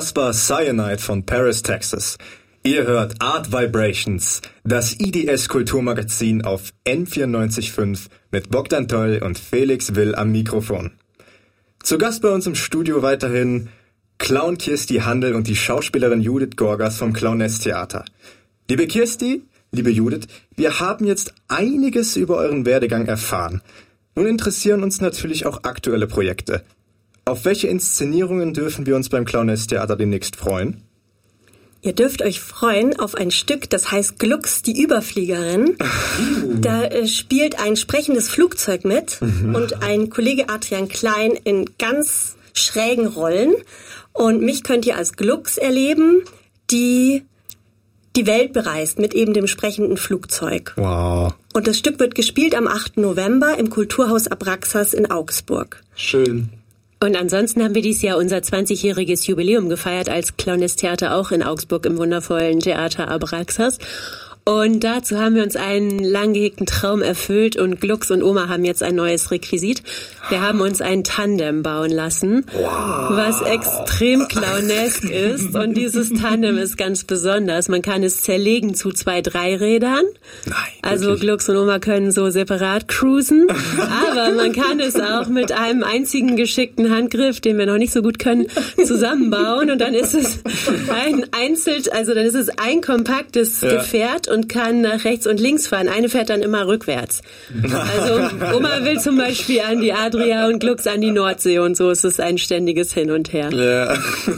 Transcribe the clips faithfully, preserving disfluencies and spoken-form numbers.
Das war Cyanide von Paris, Texas. Ihr hört Art Vibrations, das I D S-Kulturmagazin auf N vierundneunzig Komma fünf mit Bogdan Toll und Felix Will am Mikrofon. Zu Gast bei uns im Studio weiterhin Clown Kirsti Handel und die Schauspielerin Judith Gorgas vom Clownes-Theater. Liebe Kirsti, liebe Judith, wir haben jetzt einiges über euren Werdegang erfahren. Nun interessieren uns natürlich auch aktuelle Projekte. Auf welche Inszenierungen dürfen wir uns beim Clownes-Theater demnächst freuen? Ihr dürft euch freuen auf ein Stück, das heißt Glux, die Überfliegerin. Da äh, spielt ein sprechendes Flugzeug mit mhm. und ein Kollege Adrian Klein in ganz schrägen Rollen. Und mich könnt ihr als Glux erleben, die die Welt bereist mit eben dem sprechenden Flugzeug. Wow. Und das Stück wird gespielt am achten November im Kulturhaus Abraxas in Augsburg. Schön. Und ansonsten haben wir dieses Jahr unser zwanzigjähriges Jubiläum gefeiert als Clownes-Theater auch in Augsburg im wundervollen Theater Abraxas. Und dazu haben wir uns einen lang gehegten Traum erfüllt und Glux und Oma haben jetzt ein neues Requisit. Wir haben uns ein Tandem bauen lassen, wow. was extrem clownesk ist. Und dieses Tandem ist ganz besonders. Man kann es zerlegen zu zwei Dreirädern. Nein, also wirklich? Glux und Oma können so separat cruisen. Aber man kann es auch mit einem einzigen geschickten Handgriff, den wir noch nicht so gut können, zusammenbauen. Und dann ist es ein einzelt, also dann ist es ein kompaktes ja. Gefährt und kann nach rechts und links fahren. Eine fährt dann immer rückwärts. Also Oma will zum Beispiel an die Adria und Glux an die Nordsee und so ist es ein ständiges Hin und Her. Ja.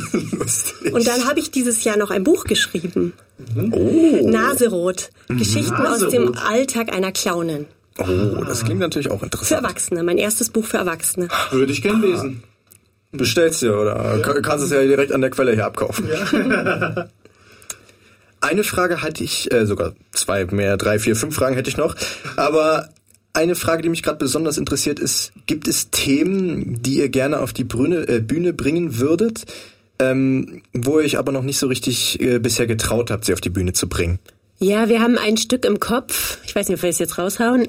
Und dann habe ich dieses Jahr noch ein Buch geschrieben. Oh. Naserot. Geschichten Naserot. Aus dem Alltag einer Clownin. Oh, das klingt natürlich auch interessant. Für Erwachsene. Mein erstes Buch für Erwachsene. Würde ich gern lesen. Bestellst du oder ja. kannst es ja direkt an der Quelle hier abkaufen. Ja. Eine Frage hatte ich, äh, sogar zwei, mehr, drei, vier, fünf Fragen hätte ich noch. Aber eine Frage, die mich gerade besonders interessiert ist, gibt es Themen, die ihr gerne auf die Bühne, äh, Bühne bringen würdet, ähm, wo ihr euch aber noch nicht so richtig äh, bisher getraut habt, sie auf die Bühne zu bringen? Ja, wir haben ein Stück im Kopf. Ich weiß nicht, ob wir es jetzt raushauen.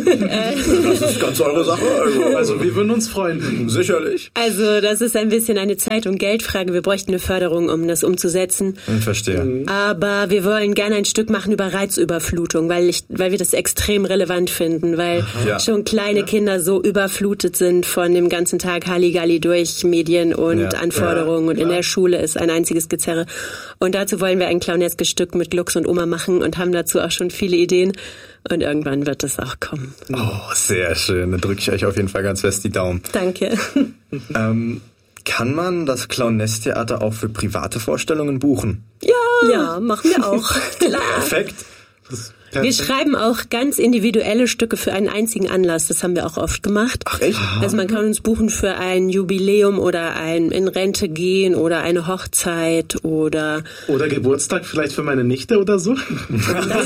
Das ist ganz eure Sache. Also, also wir würden uns freuen. Sicherlich. Also das ist ein bisschen eine Zeit- und Geldfrage. Wir bräuchten eine Förderung, um das umzusetzen. Ich verstehe. Aber wir wollen gerne ein Stück machen über Reizüberflutung, weil ich, weil wir das extrem relevant finden, weil ja. schon kleine ja. Kinder so überflutet sind von dem ganzen Tag Halligalli durch Medien und ja. Anforderungen. Ja. Und in der Schule ist ein einziges Gezerre. Und dazu wollen wir ein clowneskes Stück mit Glux und Oma machen und haben dazu auch schon viele Ideen und irgendwann wird es auch kommen. Oh, sehr schön. Da drücke ich euch auf jeden Fall ganz fest die Daumen. Danke. Ähm, kann man das Clownes-Theater auch für private Vorstellungen buchen? Ja, ja, machen wir auch. Klar. Perfekt. Wir schreiben auch ganz individuelle Stücke für einen einzigen Anlass. Das haben wir auch oft gemacht. Ach echt? Also man kann uns buchen für ein Jubiläum oder ein in Rente gehen oder eine Hochzeit oder... Oder Geburtstag vielleicht für meine Nichte oder so. Das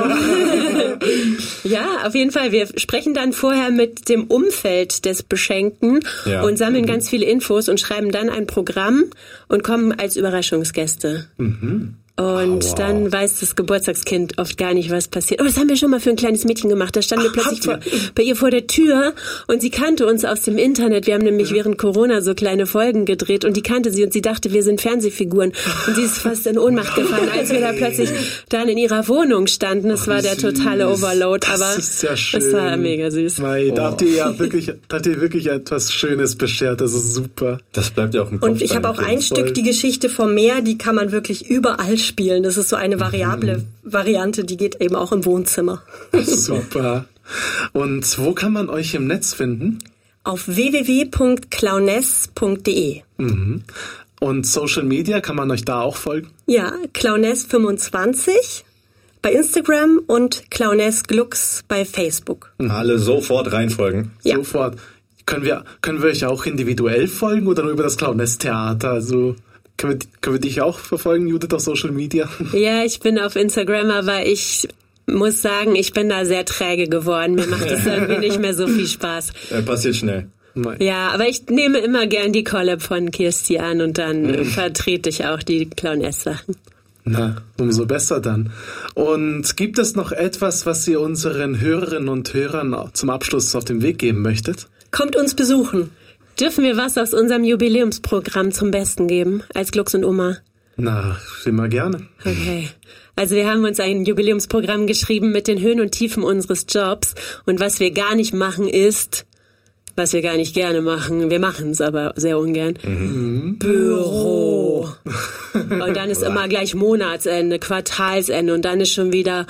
ja, auf jeden Fall. Wir sprechen dann vorher mit dem Umfeld des Beschenkten ja. und sammeln mhm. ganz viele Infos und schreiben dann ein Programm und kommen als Überraschungsgäste. Mhm. Und oh, wow. dann weiß das Geburtstagskind oft gar nicht, was passiert. Oh, das haben wir schon mal für ein kleines Mädchen gemacht. Da standen wir plötzlich vor, bei ihr vor der Tür und sie kannte uns aus dem Internet. Wir haben nämlich ja. während Corona so kleine Folgen gedreht und die kannte sie und sie dachte, wir sind Fernsehfiguren. Und sie ist fast in Ohnmacht gefallen, als wir da plötzlich dann in ihrer Wohnung standen. Das oh, war der totale Overload, aber das ist ja schön. Das war mega süß. Mei, da habt ihr ja wirklich, da habt ihr wirklich etwas Schönes beschert. Das ist super. Das bleibt ja auch im Kopf. Und ich habe auch ein Stück, die Geschichte vom Meer, die kann man wirklich überall spielen. Das ist so eine variable mhm. Variante, die geht eben auch im Wohnzimmer. Super. Und wo kann man euch im Netz finden? Auf w w w punkt clownes punkt d e. Mhm. Und Social Media, kann man euch da auch folgen? Ja, Clownes fünfundzwanzig bei Instagram und Clownes Glux bei Facebook. Alle sofort reinfolgen. Ja. Sofort. Können wir, können wir euch auch individuell folgen oder nur über das Clownes-Theater? Also können wir, können wir dich auch verfolgen, Judith, auf Social Media? Ja, ich bin auf Instagram, aber ich muss sagen, ich bin da sehr träge geworden. Mir macht es irgendwie nicht mehr so viel Spaß. Ja, passiert schnell. Ja, aber ich nehme immer gern die Collab von Kirsti an und dann mhm. vertrete ich auch die Clownes-Sachen. Na, umso besser dann. Und gibt es noch etwas, was ihr unseren Hörerinnen und Hörern zum Abschluss auf den Weg geben möchtet? Kommt uns besuchen. Dürfen wir was aus unserem Jubiläumsprogramm zum Besten geben, als Glux und Oma? Na, immer gerne. Okay. Also wir haben uns ein Jubiläumsprogramm geschrieben mit den Höhen und Tiefen unseres Jobs. Und was wir gar nicht machen ist, was wir gar nicht gerne machen, wir machen es aber sehr ungern, mhm. Büro. Und dann ist immer gleich Monatsende, Quartalsende und dann ist schon wieder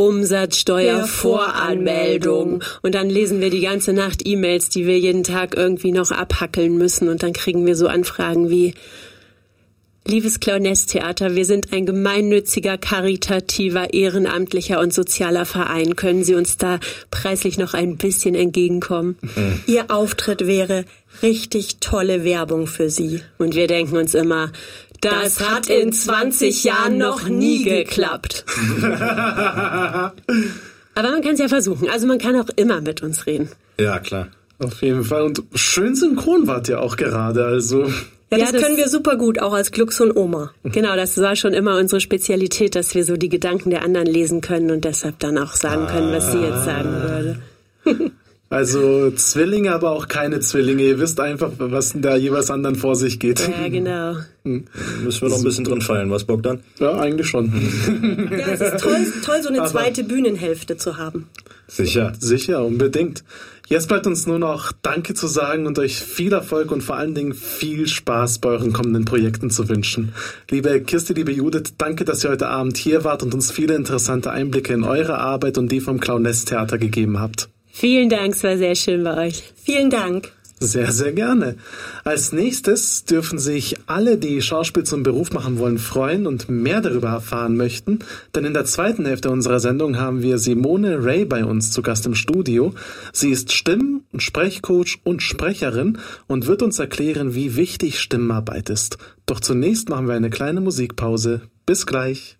Umsatzsteuervoranmeldung. Und dann lesen wir die ganze Nacht E-Mails, die wir jeden Tag irgendwie noch abhackeln müssen. Und dann kriegen wir so Anfragen wie: Liebes Clownestheater, wir sind ein gemeinnütziger, karitativer, ehrenamtlicher und sozialer Verein. Können Sie uns da preislich noch ein bisschen entgegenkommen? Mhm. Ihr Auftritt wäre richtig tolle Werbung für Sie. Und wir denken uns immer, das, das hat in zwanzig Jahren noch nie geklappt. Aber man kann es ja versuchen. Also man kann auch immer mit uns reden. Ja, klar. Auf jeden Fall. Und schön synchron wart ihr auch gerade, also... Ja, das, ja, das können wir super gut, auch als Glux und Oma. Genau, das war schon immer unsere Spezialität, dass wir so die Gedanken der anderen lesen können und deshalb dann auch sagen können, was sie jetzt sagen würde. Also Zwillinge, aber auch keine Zwillinge. Ihr wisst einfach, was da jeweils anderen vor sich geht. Ja, genau. Hm. Müssen wir noch ein bisschen drin feiern, was, Bogdan? Ja, eigentlich schon. Ja, es ist toll, toll so eine aber zweite Bühnenhälfte zu haben. Sicher. Sicher, unbedingt. Jetzt bleibt uns nur noch Danke zu sagen und euch viel Erfolg und vor allen Dingen viel Spaß bei euren kommenden Projekten zu wünschen. Liebe Kirsti, liebe Judith, danke, dass ihr heute Abend hier wart und uns viele interessante Einblicke in eure Arbeit und die vom Clownestheater gegeben habt. Vielen Dank, es war sehr schön bei euch. Vielen Dank. Sehr, sehr gerne. Als nächstes dürfen sich alle, die Schauspiel zum Beruf machen wollen, freuen und mehr darüber erfahren möchten. Denn in der zweiten Hälfte unserer Sendung haben wir Simone Ray bei uns zu Gast im Studio. Sie ist Stimm- und Sprechcoach und Sprecherin und wird uns erklären, wie wichtig Stimmarbeit ist. Doch zunächst machen wir eine kleine Musikpause. Bis gleich.